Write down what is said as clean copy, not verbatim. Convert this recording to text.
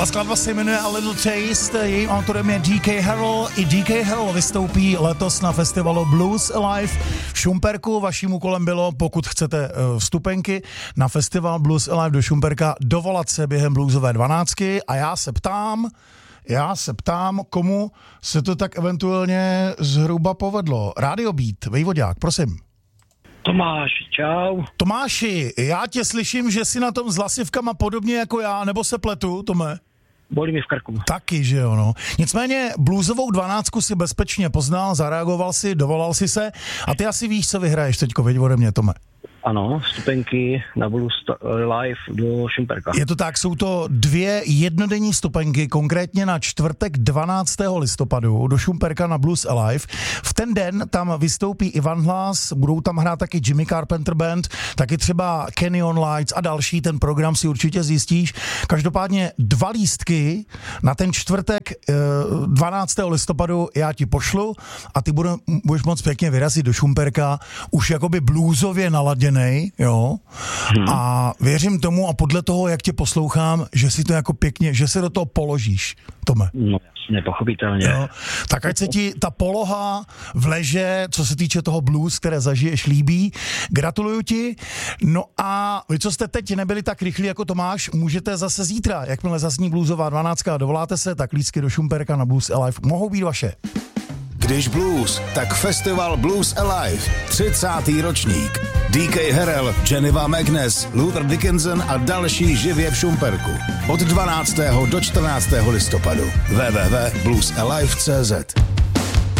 Tahle skladba se jmenuje A Little Taste, jejím autorem je DK Harrell. I DK Harrell vystoupí letos na festivalu Blues Alive v Šumperku. Vaším úkolem bylo, pokud chcete vstupenky na festival Blues Alive do Šumperka, dovolat se během bluesové 12. A já se ptám, komu se to tak eventuálně zhruba povedlo. Radio Beat, Vejvodák, prosím. Tomáš, čau. Tomáši, já tě slyším, že jsi na tom s hlasivkama podobně jako já, nebo se pletu, Tome? Bolí mi v krku. Taky, že jo, no. Nicméně bluesovou 12 si bezpečně poznal, zareagoval si, dovolal si se a ty asi víš, co vyhraješ teďko, veď ode mě, Tome. Ano, vstupenky na Blues Live do Šumperka. Je to tak, jsou to 2 jednodenní vstupenky, konkrétně na čtvrtek 12. listopadu do Šumperka na Blues Alive. V ten den tam vystoupí Ivan Hlas, budou tam hrát taky Jimmy Carpenter Band, taky třeba Canyon Lights a další, ten program si určitě zjistíš. Každopádně 2 lístky na ten čtvrtek 12. listopadu já ti pošlu a ty budeš moc pěkně vyrazit do Šumperka, už jakoby bluesově naladěný, jo. A věřím tomu a podle toho, jak tě poslouchám, že si to jako pěkně, že se do toho položíš, Tome. No, nepochopitelně. Jo. Tak ať se ti ta poloha vleže, co se týče toho blues, které zažiješ, líbí. Gratuluju ti. No a vy, co jste teď nebyli tak rychlí jako Tomáš, můžete zase zítra, jakmile zazní bluesová 12 a dovoláte se, tak lístky do Šumperka na Blues Alive mohou být vaše. Když blues, tak festival Blues Alive, 30. ročník. DK Harrell, Geneva Magnus, Luther Dickinson a další živě v Šumperku. Od 12. do 14. listopadu. www.bluesalive.cz